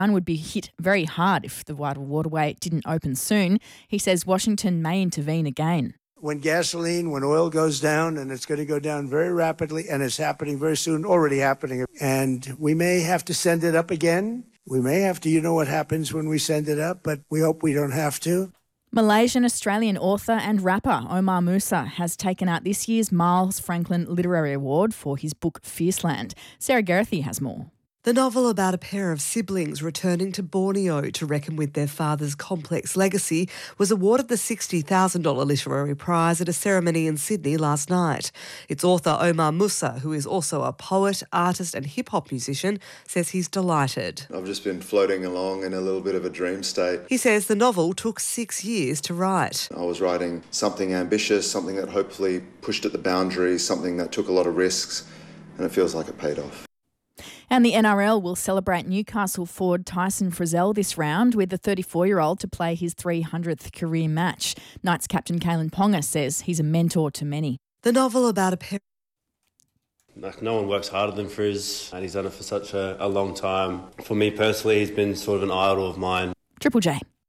would be hit very hard if the Vital Waterway didn't open soon. He says Washington may intervene again. When oil goes down, and it's going to go down very rapidly, and it's happening very soon, already happening, and we may have to send it up again. We may have to, you know what happens when we send it up, but we hope we don't have to. Malaysian-Australian author and rapper Omar Musa has taken out this year's Miles Franklin Literary Award for his book Fierceland. Sarah Gerthy has more. The novel about a pair of siblings returning to Borneo to reckon with their father's complex legacy was awarded the $60,000 literary prize at a ceremony in Sydney last night. Its author Omar Musa, who is also a poet, artist and hip-hop musician, says he's delighted. I've just been floating along in a little bit of a dream state. He says the novel took 6 years to write. I was writing something ambitious, something that hopefully pushed at the boundaries, something that took a lot of risks, and it feels like it paid off. And the NRL will celebrate Newcastle forward Tyson Frizell this round with the 34-year-old to play his 300th career match. Knights captain Kalen Ponga says he's a mentor to many. The novel about a pair... No one works harder than Frizz, and he's done it for such a long time. For me personally, he's been sort of an idol of mine. Triple J.